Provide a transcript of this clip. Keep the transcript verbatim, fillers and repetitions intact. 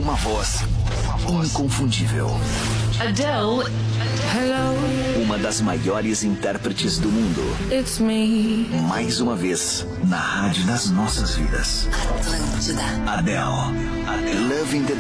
Uma voz inconfundível. Adele. Hello. Uma das maiores intérpretes do mundo. It's me. Mais uma vez, na rádio das nossas vidas. Atlântida. Adele. Adele. Love in the